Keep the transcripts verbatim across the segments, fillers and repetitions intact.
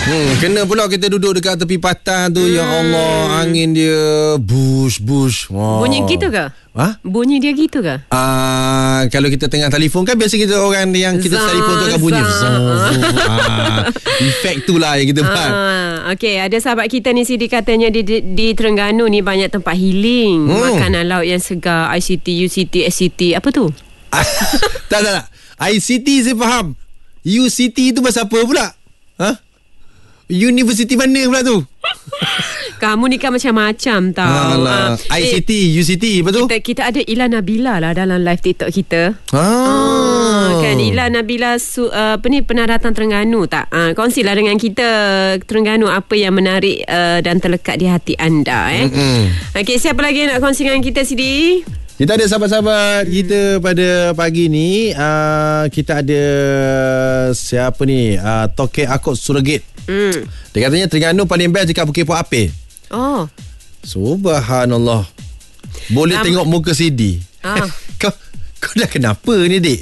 Hmm, kena pula kita duduk dekat tepi patah tu. Hmm. Ya Allah, angin dia bush bush. Wow. Bunyi gitu ke? Ha? Bunyi dia gitu ke? Ah, uh, kalau kita tengah telefon kan biasa kita orang yang kita Zah, telefon tu akan bunyi. Ah, efek tu lah yang kita buat. Ah, okey, ada sahabat kita ni Sidi katanya di, di, di Terengganu ni banyak tempat healing, hmm. makanan laut yang segar, I C T, U C T, S C T, apa tu? tak tak tak. I C T saya faham. U C T tu pasal apa pula? Ha? Universiti mana pula tu? Kamu ni kan macam-macam tau. Alah, uh, I C T, eh, U C T, apa tu? Kita, kita ada Ila Nabila lah dalam live TikTok kita. Ah, ah kan Ila Nabila su, uh, apa ni pernah datang Terengganu tak? Ah, kongsilah dengan kita Terengganu apa yang menarik uh, dan terlekat di hati anda eh. Mm-hmm. Okey, siapa lagi yang nak kongsi dengan kita Sidi? Kita ada sahabat-sahabat kita pada pagi ni. Uh, kita ada siapa ni? Uh, Toke Akot Suragit. Hmm. Dia katanya Terengganu paling best dekat Bukit Puak Apeh. Oh. Subhanallah. Boleh um, tengok muka Sidi. Ah. kau, kau dah kenapa ni, dik?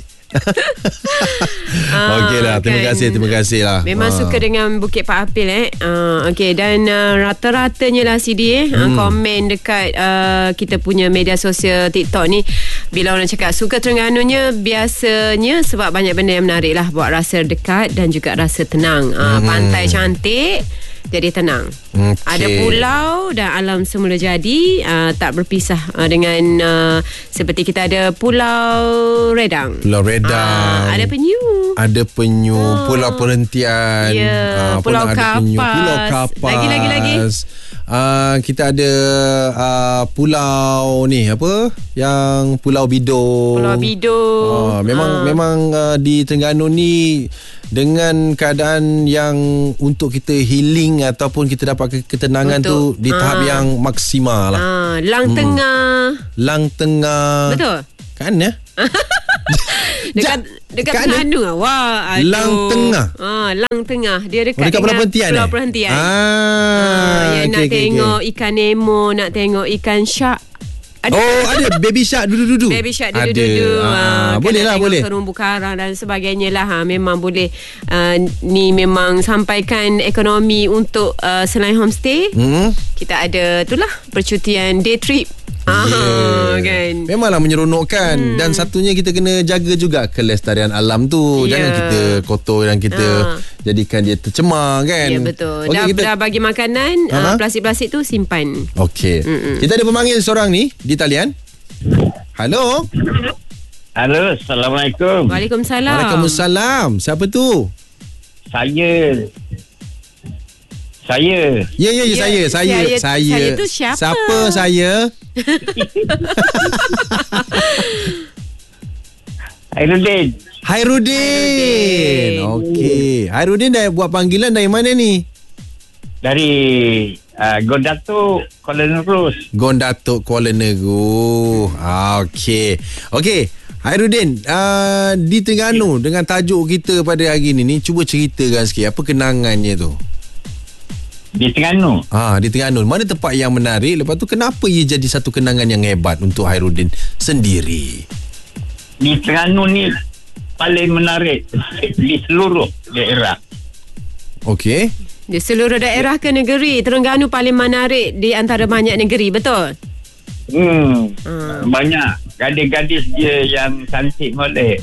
ah, Okeylah, terima kan. kasih, terima kasih lah. Memang ah. suka dengan Bukit Pak Apil eh. Ah, Okey, dan uh, rata-ratanya lah Sidi eh, hmm. komen dekat uh, kita punya media sosial TikTok ni, bila orang cakap suka Terengganunya, biasanya sebab banyak benda yang menarik lah, buat rasa dekat dan juga rasa tenang. Ah, hmm. Pantai cantik, jadi tenang. Okay. Ada pulau dan alam semula jadi, uh, tak berpisah uh, dengan uh, seperti kita ada Pulau Redang. Pulau Redang. Uh, ada penyu. Ada penyu, oh. Pulau Perhentian. Yeah. Uh, Pulau Kapas. Pulau Kapas. Lagi-lagi lagi. Uh, kita ada uh, pulau ni apa? Yang Pulau Bidor. Pulau Bidor. Uh, memang uh. memang uh, di Terengganu ni dengan keadaan yang untuk kita healing ataupun kita dapat ketenangan untuk, tu di tahap aa. yang maksimal lah. Aa, Lang hmm. Tengah. Lang Tengah. Betul? Kan ya? dekat dekat Terengganu lah. Wah, aduh. Lang Tengah. Ah, Lang Tengah. Dia dekat, oh, dekat Pulau Perhentian. Pulau eh? Perhentian. Ah, ah yang okay, nak okay, tengok okay. ikan Nemo, nak tengok ikan shark. Ada. Oh, ada baby shark dudu-dudu. Baby shark dudu-dudu. Ah, boleh lah, boleh. Terumbu karang dan sebagainya lah. Ha, memang boleh. Uh, ni memang sampaikan ekonomi untuk uh, selain homestay. Hmm. Kita ada itulah percutian day trip. Yeah. Kan? Memanglah menyeronokkan. hmm. Dan satunya kita kena jaga juga kelestarian alam tu. yeah. Jangan kita kotor dan kita uh. jadikan dia tercemar kan. Ya, yeah, betul. Okay, dah, kita... dah bagi makanan, uh-huh. uh, plastik-plastik tu simpan. Okey. Mm-mm. Kita ada pemanggil seorang ni di talian. Halo. Halo, Assalamualaikum. Waalaikumsalam. Waalaikumsalam. Siapa tu? Saya Saya Ya ya ya, ya saya Saya Saya, saya. saya tu siapa? Siapa saya? Hairudin. Hairudin. Okey. Hairudin dah buat panggilan dari mana ni? Dari uh, Gondatuk Kuala Negeri. Gondatuk Kuala Negeri. Ah, okey. Okey. Hairudin, uh, di Terengganu ya. Dengan tajuk kita pada hari ni ni, cuba ceritakan sikit apa kenangannya tu. Di Terengganu. Ah, di Terengganu. Mana tempat yang menarik? Lepas tu kenapa ia jadi satu kenangan yang hebat untuk Hairudin sendiri? Di Terengganu ni paling menarik di seluruh daerah. Okey. Di seluruh daerah ke negeri, Terengganu paling menarik di antara banyak negeri, betul? Hmm. hmm. Banyak gadis-gadis dia yang cantik molek.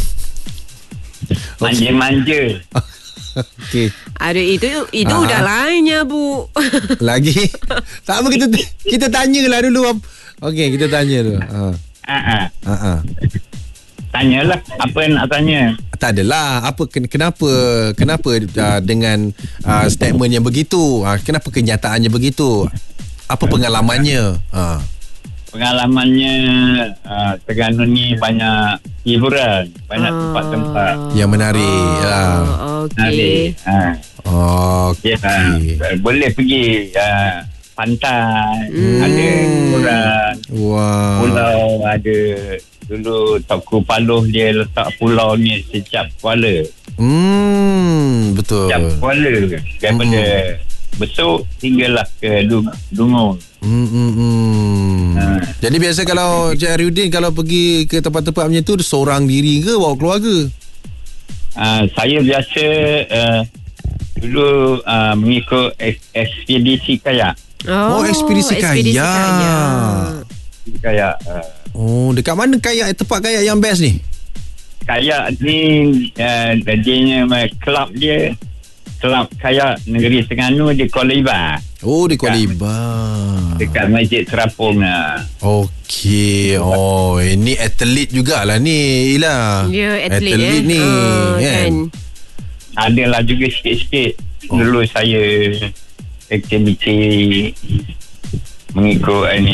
Manja-manja. Okey. Ada itu itu Aa. udah lainnya, Bu. Lagi. Tak apa, kita kita tanyalah dulu. Okey, kita tanya dulu. Ha. Ha. Ha. Tanyalah apa nak tanya. Tak adalah apa kenapa kenapa uh, dengan uh, statement yang begitu? Uh, kenapa kenyataannya begitu? Apa pengalamannya? Ha. Pengalamannya uh, Terengganu ni banyak hiburan, banyak oh. tempat-tempat yang menarik oh. lah. Okey. Ha. Okey. Ya, boleh pergi uh, pantai, hmm. ada hiburan. Wow. Pulau ada. Dulu Toko Paloh dia letak pulau ni sejak Kuala. Hmm, betul. Sejak Kuala daripada hmm. besok hinggalah ke Dungun. Hmm, hmm, hmm. Ha. Jadi biasa kalau Cik Hairudin kalau pergi ke tempat-tempat macam tu, seorang diri ke bawa keluarga? Uh, saya biasa uh, dulu uh, mengikut ekspedisi kayak. Oh, Oh, ekspedisi ekspedisi kayak. kayak. Kayak uh, Oh, dekat mana kayak tempat kayak yang best ni? kayak ni uh, dia kelab dia kelab kayak Negeri Terengganu di Kuala Ibar. Oh, di Kuala Ibar. Dekat Masjid Terapung lah. Okey. Oh, ini atlet jugalah ni, Ila. Ya, atlet, atlet eh. ni, Ah, kan? kan. Adalah juga sikit-sikit. Oh. Dulu saya aktiviti mengikut ini.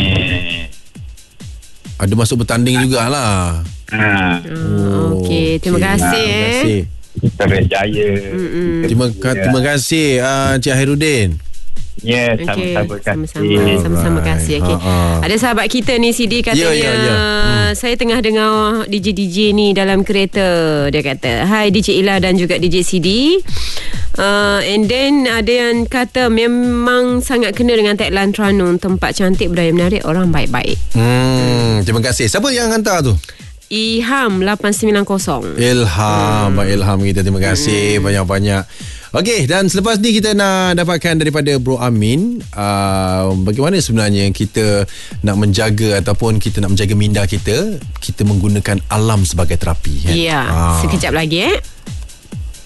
Ada masuk bertanding jugalah. Ha, Oh, Okey, terima okey. kasih. Terima eh. kasih. Terjaya. Mm-mm. Terima, ka- terima kasih uh, Cik Hairudin. Ya, Okey, sama-sama sama-sama kasih. sama-sama Alright. kasih. Okey. Ha, ha. Ada sahabat kita ni Sidi katanya, Ya, ya, ya. Hmm. saya tengah dengar D J D J ni dalam kereta. Dia kata, "Hai D J Ila dan juga D J Sidi." Uh, and then ada yang kata memang sangat kena dengan tagline Terengganu, tempat cantik, budaya menarik, orang baik-baik. Hmm, terima kasih. Siapa yang hantar tu? Iham lapan sembilan kosong. Ilham, hmm. Ilham kita terima kasih hmm. banyak-banyak. Okey, dan selepas ni kita nak dapatkan daripada Bro Amin uh, bagaimana sebenarnya kita nak menjaga ataupun kita nak menjaga minda kita, kita menggunakan alam sebagai terapi, kan? Ya, Ah. sekejap lagi eh.